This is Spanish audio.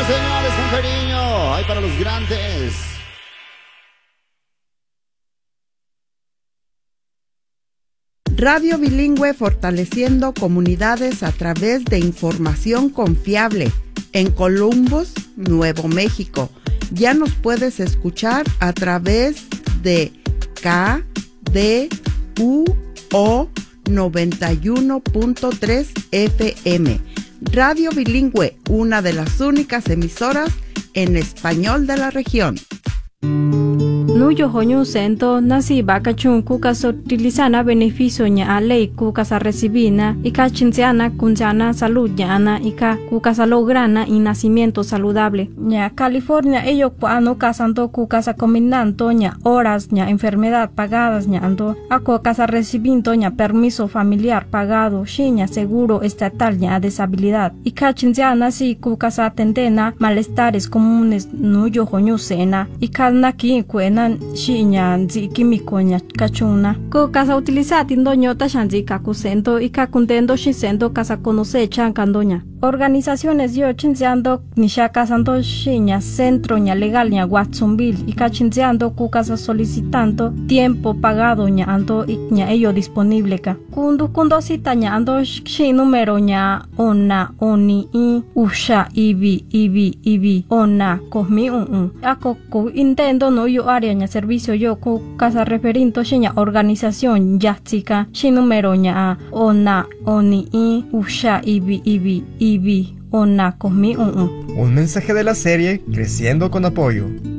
señores, con cariño. Hay para los grandes. Radio Bilingüe, fortaleciendo comunidades a través de información confiable. En Columbus, Nuevo México. Ya nos puedes escuchar a través de KDUO 91.3 FM. Radio Bilingüe, una de las únicas emisoras en español de la región. Nuyo hoñu sento nasi bakachun kukas utilizana beneficio nya ley kukas recibina ika chinziana kunziana salud nya ika kukas lograna y nacimiento saludable nya California ello cuando casanto kukas combinando nya horas nya enfermedad pagadas nya ando ako casa recibiendo nya permiso familiar pagado shinya seguro estatal nya deshabilidad ika chinziana si kukas atendena malestares comunes nuyo hoñu sena ika naki kuena shinya nzi químico nya kachuna ko casa utilizar tindoño tashanzi kakusento y kakuntendo shisendo casa conoce chancandoña organizaciones yo chinziando nisha casando shinya centro nya legal nya Watsonville y kachinziando ku casa solicitando tiempo pagado nya ando nya ello disponible ka kundo cita nya ando shi número nya ona oni i usha ibi ona kohmi ako ku intendo no yo área nya servicio yo ku casa referinto shinya organización yatsika shi número nya ona oni i usha ibi ona kohmi Un mensaje de la serie Creciendo con Apoyo.